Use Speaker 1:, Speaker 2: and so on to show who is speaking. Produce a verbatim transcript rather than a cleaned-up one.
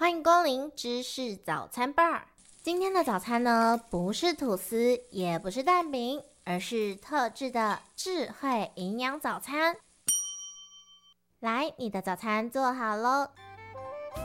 Speaker 1: 欢迎光临知识早餐 bar。今天的早餐呢，不是吐司，也不是蛋饼，而是特制的智慧营养早餐。来，你的早餐做好咯。